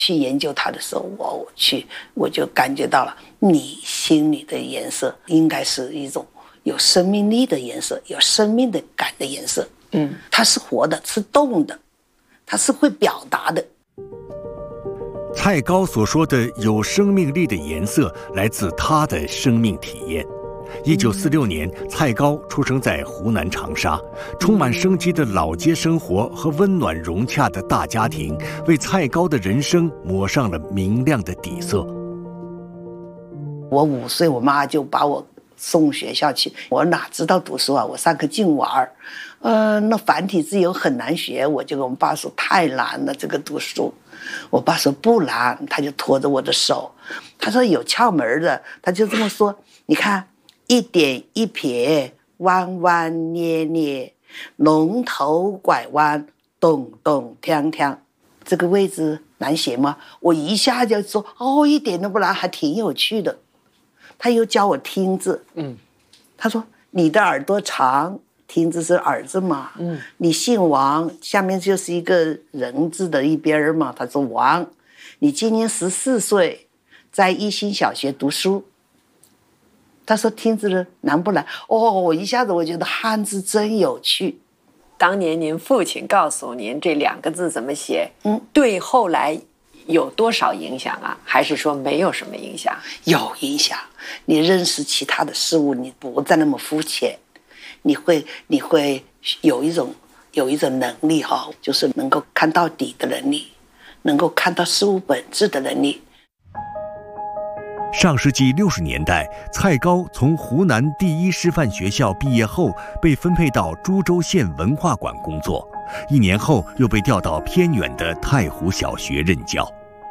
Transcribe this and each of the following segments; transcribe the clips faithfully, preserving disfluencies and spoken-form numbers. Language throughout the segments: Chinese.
去研究它的时候，我我去我就感觉到了，你心里的颜色应该是一种有生命力的颜色，有生命的感的颜色。嗯，它是活的，是动的，它是会表达的。 蔡高所说的有生命力的颜色，来自他的生命体验。一九四六年，蔡高出生在湖南长沙，充满生机的老街生活和温暖融洽的大家庭，为蔡高的人生抹上了明亮的底色。 我五岁，我妈就把我送学校去，我哪知道读书啊？我上课净玩，呃，那繁体字又很难学，我就跟我爸说太难了，这个读书。我爸说不难，他就拖着我的手，他说有窍门的，他就这么说，你看一点一撇，弯弯捏捏，龙头拐弯，咚咚锵锵，这个位置难写吗？我一下就说哦，一点都不难，还挺有趣的。他又教我听字，嗯，他说你的耳朵长，听字是耳字嘛，嗯，你姓王，下面就是一个人字的一边嘛。他说王，你今年十四岁，在一心小学读书。他说听字的难不难？哦，我一下子我觉得汉字真有趣。 当年您父亲告诉您这两个字怎么写，嗯，对后来有多少影响啊？还是说没有什么影响？ 有影响，你认识其他的事物，你不再那么肤浅，你会你会有一种有一种能力哈，就是能够看到底的能力，能够看到事物本质的能力。 上世纪六十年代，蔡高从湖南第一师范学校毕业后，被分配到株洲县文化馆工作。一年后，又被调到偏远的太湖小学任教。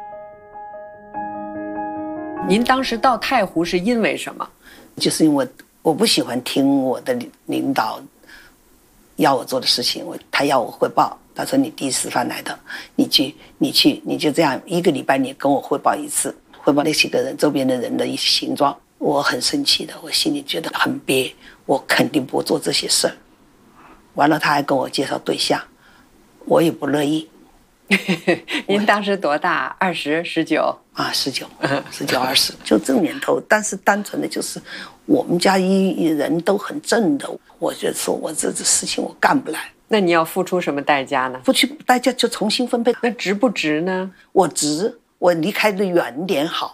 您当时到太湖是因为什么？ 就是因为我不喜欢听我的领导要我做的事情，我他要我汇报，他说你第一师范来的，你去你去你就这样一个礼拜你跟我汇报一次，汇报那几个人周边的人的形状。我很生气的，我心里觉得很憋，我肯定不做这些事儿。完了他还跟我介绍对象，我也不乐意。 您当时多大？二十、十九啊，十九、十九、二十，就这年头。但是单纯的就是我们家一人都很正的，我就说我这这事情我干不来。 那你要付出什么代价呢？ 付出代价就重新分配。 那值不值呢？ 我值，我离开的远点好。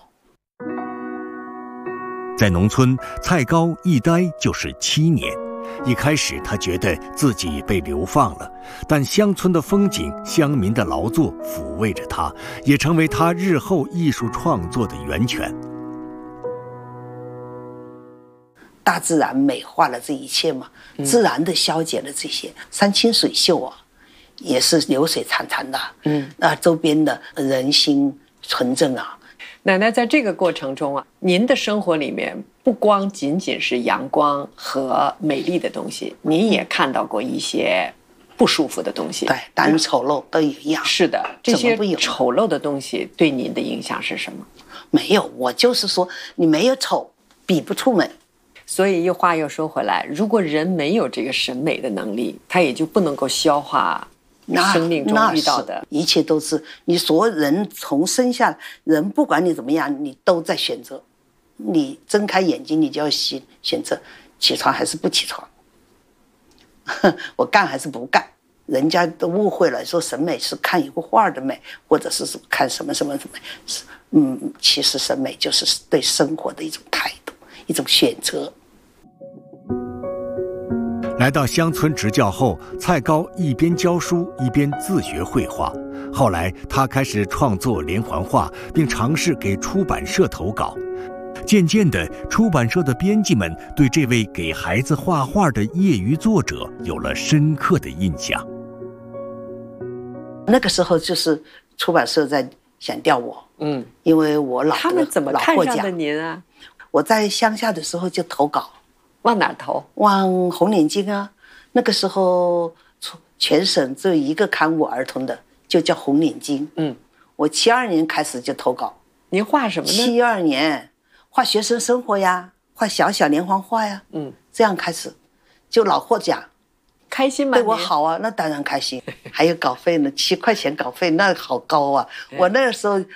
在农村，蔡高一待就是七年。一开始他觉得自己被流放了，但乡村的风景、乡民的劳作抚慰着他，也成为他日后艺术创作的源泉。 大自然美化了这一切嘛，自然的消解了这些。山清水秀啊，也是流水潺潺的。嗯，那周边的人心纯正啊。 奶奶，在这个过程中啊，您的生活里面不光仅仅是阳光和美丽的东西，您也看到过一些不舒服的东西。 对，当然丑陋都一样。 是的，这些丑陋的东西对您的影响是什么？ 没有，我就是说，你没有丑，比不出美。 所以，又话又说回来，如果人没有这个审美的能力，他也就不能够消化生命中遇到的一切。都是你所有人从生下人，不管你怎么样，你都在选择。你睁开眼睛，你就要选选择起床还是不起床，我干还是不干。人家都误会了，说审美是看一幅画的美，或者是看什么什么什么。嗯，其实审美就是对生活的一种态度，一种选择。 来到乡村执教后，蔡高一边教书一边自学绘画。后来他开始创作连环画，并尝试给出版社投稿。渐渐的，出版社的编辑们对这位给孩子画画的业余作者有了深刻的印象。 那个时候就是出版社在想调我，嗯，因为我老他们怎么看上的您啊？ 我在乡下的时候就投稿。 往哪投？ 往红领巾啊！那个时候全省只有一个刊物儿童的，就叫红领巾。嗯，我七二年开始就投稿。 您画什么呢？ 七二年画学生生活呀，画小小连环画呀。嗯，这样开始就老获奖， 开心吗？ 对我好啊，那当然开心。还有稿费呢，七块钱稿费那好高啊！我那个时候